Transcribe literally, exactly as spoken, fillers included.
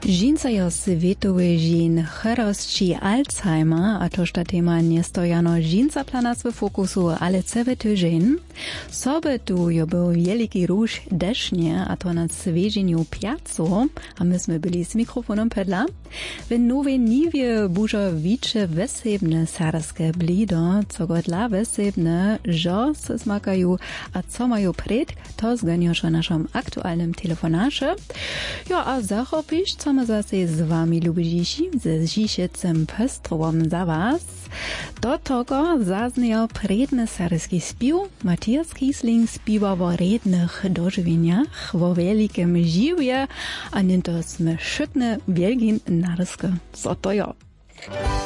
Žinca svetowy žin chorosci Alzheimer, a toż ta tema nie stojano žinca planas w fokusu, ale cewety žin. Sobe tu jo był wielki róż desznie, a to na sveženiu piacu, a my sme byli z mikrofonem pedla. W nowej niwie bużo wicze wesebne sarskie blido, co go dla wesebne, żo se smakają, a co mają pred, to zganiosz o naszym aktualnym telefonasze. Jo, a zachopisz, co my zase z wami lubidziši, ze Žišecem Pöstrovom za was. Do tego zazniejo predny sarski spiv. Matthias Kiesling spiwa o rednych dożywieniach, o wielkim žiwie, a nie to sme šutne wielgin narske. Co to jo?